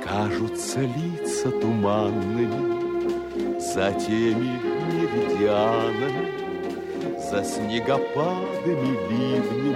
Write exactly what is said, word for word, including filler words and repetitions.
Кажутся лица туманными за теми меридианами, за снегопадами, ливнями